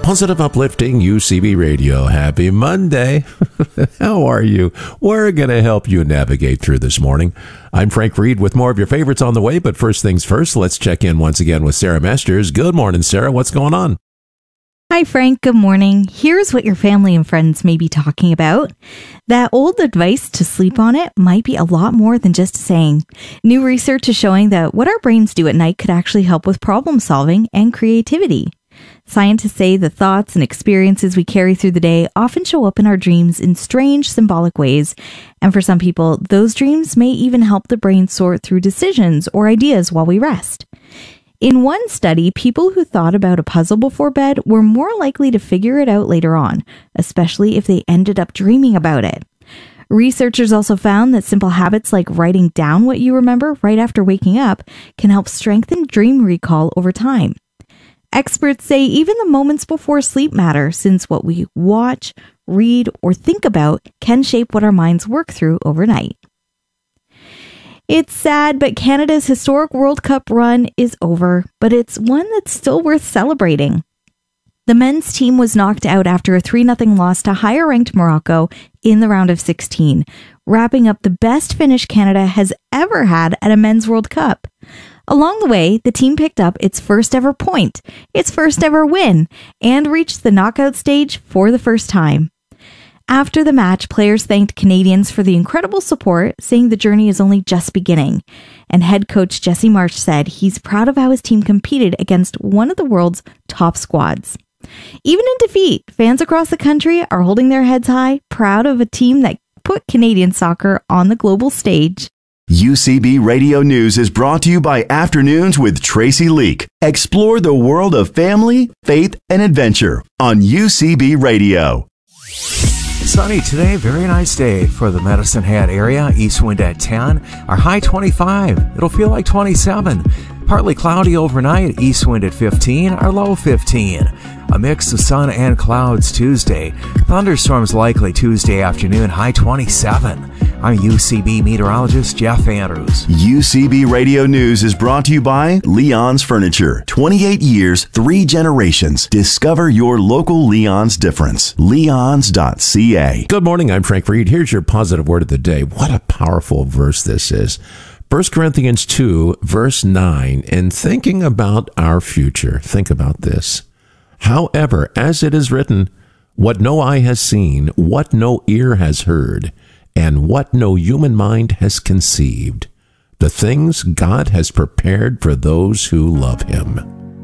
Positive, uplifting UCB Radio. Happy Monday. How are you? We're going to help you navigate through this morning. I'm Frank Reed with more of your favorites on the way, but first things first, let's check in once again with Sarah Masters. Good morning, Sarah. What's going on? Hi, Frank. Good morning. Here's what your family and friends may be talking about. That old advice to sleep on it might be a lot more than just a saying. New research is showing that what our brains do at night could actually help with problem solving and creativity. Scientists say the thoughts and experiences we carry through the day often show up in our dreams in strange, symbolic ways. And for some people, those dreams may even help the brain sort through decisions or ideas while we rest. In one study, people who thought about a puzzle before bed were more likely to figure it out later on, especially if they ended up dreaming about it. Researchers also found that simple habits like writing down what you remember right after waking up can help strengthen dream recall over time. Experts say even the moments before sleep matter, since what we watch, read, or think about can shape what our minds work through overnight. It's sad, but Canada's historic World Cup run is over, but it's one that's still worth celebrating. The men's team was knocked out after a 3-0 loss to higher-ranked Morocco in the round of 16, wrapping up the best finish Canada has ever had at a men's World Cup. Along the way, the team picked up its first ever point, its first ever win, and reached the knockout stage for the first time. After the match, players thanked Canadians for the incredible support, saying the journey is only just beginning. And head coach Jesse Marsh said he's proud of how his team competed against one of the world's top squads. Even in defeat, fans across the country are holding their heads high, proud of a team that put Canadian soccer on the global stage. UCB Radio News is brought to you by Afternoons with Tracy Leak. Explore the world of family, faith, and adventure on UCB Radio. Sunny today, very nice day for the Medicine Hat area. East wind at 10, our high 25. It'll feel like 27. Partly cloudy overnight, east wind at 15, our low 15. A mix of sun and clouds Tuesday. Thunderstorms likely Tuesday afternoon, high 27. I'm UCB meteorologist Jeff Andrews. UCB Radio News is brought to you by Leon's Furniture. 28 years, 3 generations. Discover your local Leon's difference. Leons.ca. Good morning. I'm Frank Reed. Here's your positive word of the day. What a powerful verse this is. 1 Corinthians 2, verse 9. And thinking about our future, think about this. However, as it is written, what no eye has seen, what no ear has heard, and what no human mind has conceived, the things God has prepared for those who love him.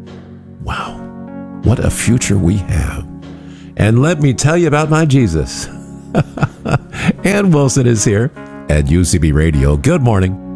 Wow, what a future we have. And let me tell you about my Jesus. Ann Wilson is here at UCB Radio. Good morning.